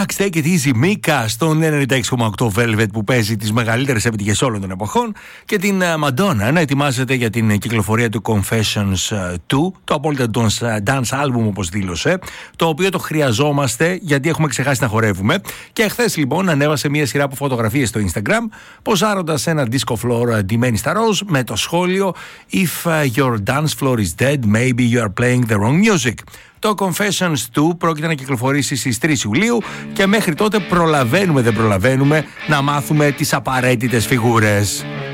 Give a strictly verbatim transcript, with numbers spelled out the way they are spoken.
Max, Take It Easy, Mika στον ενενήντα έξι κόμμα οκτώ Velvet που παίζει τις μεγαλύτερες επιτυχίες όλων των εποχών, και την Madonna να ετοιμάζεται για την κυκλοφορία του Confessions δύο, το απόλυτα dance album όπως δήλωσε, το οποίο το χρειαζόμαστε γιατί έχουμε ξεχάσει να χορεύουμε. Και χθες λοιπόν ανέβασε μια σειρά από φωτογραφίες στο Instagram ποζάροντας ένα disco floor ντυμένη στα ροζ με το σχόλιο If your dance floor is dead, maybe you are playing the wrong music. Το Confessions δύο πρόκειται να κυκλοφορήσει στις τρεις Ιουλίου και μέχρι τότε προλαβαίνουμε δεν προλαβαίνουμε να μάθουμε τις απαραίτητες φιγούρες.